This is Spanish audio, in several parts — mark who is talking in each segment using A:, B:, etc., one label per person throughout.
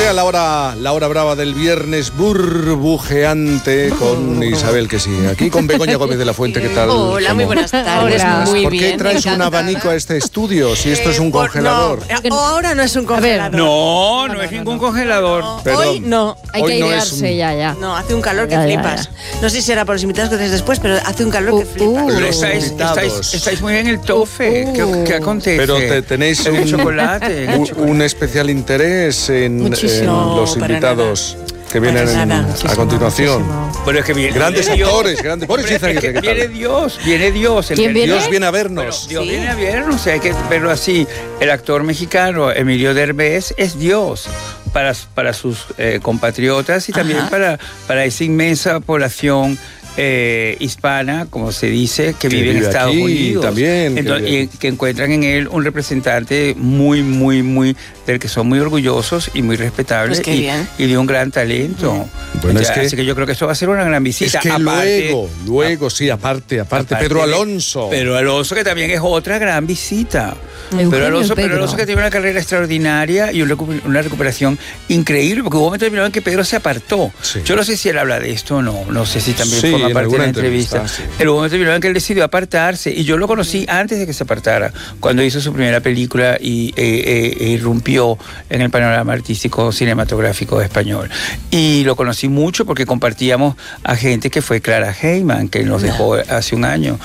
A: Llega la hora brava del viernes burbujeante con Isabel, que sí. Aquí con Begoña Gómez de la Fuente, ¿qué tal?
B: Hola, muy buenas tardes. Muy
A: ¿Por qué
B: bien,
A: traes un abanico a este estudio si esto es un congelador?
B: No, ahora no es un congelador.
C: No es ningún congelador.
B: Hoy no.
D: Hay que airearse ya.
B: No, hace un calor que
D: Ya.
B: flipas. No sé si será por los invitados que tenéis después, pero hace un calor que flipas.
C: Pero
A: Los invitados.
C: estáis muy en el tofe. ¿Qué acontece?
A: Pero tenéis
C: el chocolate.
A: un especial interés en
B: Muchísimo.
A: los
B: No, para
A: invitados que vienen
B: Para nada.
A: a continuación.
C: Bueno, es que viene
A: Grandes
C: Dios.
A: actores, grandes. Boris
C: Hombre,
A: Izaguirre,
C: es que
A: ¿qué tal?
C: viene Dios.
D: ¿Quién viene?
A: Dios viene a vernos.
C: Dios
B: Sí.
C: viene a vernos, hay que verlo así. El actor mexicano Emilio Derbez es Dios para sus compatriotas y también para esa inmensa población hispana, como se dice, que vive en Estados
A: aquí
C: Unidos.
A: también,
C: Y que encuentran en él un representante muy, muy, muy, del que son muy orgullosos y muy respetables,
B: Pues qué bien.
C: y de un gran talento.
A: Bueno, es que-
C: así que yo creo que esto va a ser una gran visita.
A: Es que
C: Aparte-
A: luego, sí, aparte, Pedro Alonso.
C: Pedro Alonso, que también es otra gran visita.
D: Eugenio
C: Pedro
D: Pedro.
C: Alonso que tiene una carrera extraordinaria y una recuperación increíble, porque hubo un momento determinado en que Pedro se apartó.
A: Sí.
C: Yo no sé si él habla de esto o no sé si también
A: Sí,
C: forma
A: en
C: parte de
A: alguna
C: la entrevista.
A: entrevista, sí.
C: Pero hubo un momento determinado en que él decidió apartarse, y yo lo conocí antes de que se apartara, cuando hizo su primera película y irrumpió en el panorama artístico cinematográfico español. Y lo conocí mucho porque compartíamos a gente que fue Clara Heyman, que nos dejó hace un año.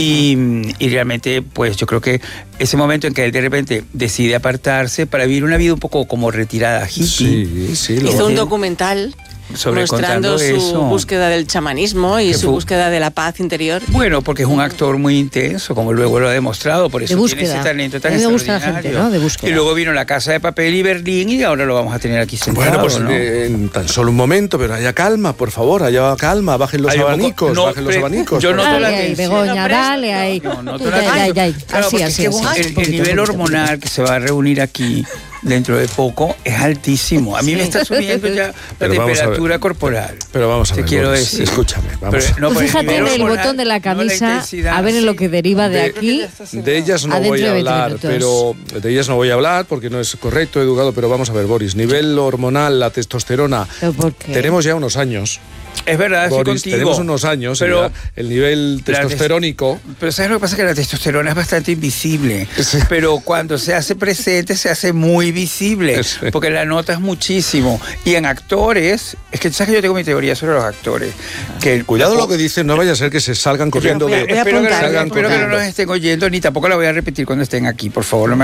C: Y realmente, pues yo creo que ese momento en que él de repente decide apartarse para vivir una vida un poco como retirada hippie.
A: Sí,
B: Hizo un documental mostrando
C: contando
B: su
C: eso.
B: búsqueda del chamanismo y
C: Que
B: su
C: fu-
B: búsqueda de la paz interior.
C: Bueno, porque es un actor muy intenso, como luego lo ha demostrado, por eso tiene
D: búsqueda.
C: ese talento tan
D: A mí me gusta la
C: extraordinario.
D: gente, ¿no? De búsqueda.
C: Y luego vino La Casa de Papel y Berlín, y ahora lo vamos a tener aquí sentado,
A: Bueno, pues
C: ¿no?
A: en tan solo un momento, pero haya calma, por favor, haya calma, bajen los
C: Hay un poco-
A: abanicos,
C: no,
A: bajen los abanicos.
C: yo noto la
D: Dale ahí,
C: tensión.
D: Begoña,
B: No, pero
D: dale
B: esto-
D: ahí.
C: No, noto la
D: Ya,
C: tensión.
D: ya.
C: Claro,
D: Así,
C: porque
D: así,
C: es que
D: así.
C: el
D: Poquito,
C: nivel
D: poquito,
C: hormonal que se va a reunir aquí dentro de poco es altísimo. A mí me está subiendo ya la
A: Pero vamos a ver.
C: temperatura corporal.
A: Pero vamos a
C: Te
A: ver,
C: quiero
A: Boris,
C: decir.
A: escúchame, vamos a ver.
C: no,
D: Tú
C: por el
D: fíjate
C: nivel
D: en el
C: hormonal,
D: botón de la
C: no
D: camisa,
C: intensidad,
D: a ver en
C: sí.
D: lo que deriva de aquí.
A: De ellas no
D: Adentro
A: voy a
D: de 20
A: hablar,
D: minutos.
A: pero de ellas no voy a hablar porque no es correcto, educado, pero vamos a ver, Boris, nivel hormonal, la testosterona,
D: ¿Pero por qué?
A: tenemos ya unos años,
C: Es verdad, estoy
A: Boris,
C: contigo.
A: tenemos unos años,
C: pero
A: ya el nivel
C: la
A: testosterónico,
C: Pero ¿sabes lo que pasa? Que la testosterona es bastante invisible.
A: Sí.
C: Pero cuando se hace presente, se hace muy visible.
A: Sí.
C: Porque la notas muchísimo. Y en actores, es que sabes que yo tengo mi teoría sobre los actores. Que
A: cuidado lo que dicen, no vaya a ser que se salgan corriendo
B: voy a
A: de...
B: apuntar,
C: Espero que
B: voy a
C: no
B: apuntar.
C: nos estén oyendo, ni tampoco la voy a repetir cuando estén aquí. Por favor, no me